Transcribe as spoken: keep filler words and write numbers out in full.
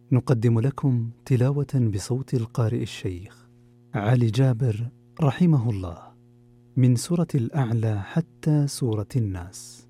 نقدم لكم تلاوة بصوت القارئ الشيخ علي جابر رحمه الله من سورة الأعلى حتى سورة الناس.